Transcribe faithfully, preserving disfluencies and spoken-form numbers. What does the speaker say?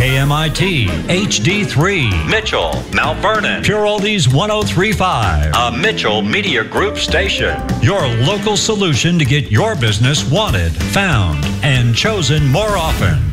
K M I T, H D three, Mitchell, Mount Vernon, Pure Oldies one oh three point five, a Mitchell Media Group station. Your local solution to get your business wanted, found, and chosen more often.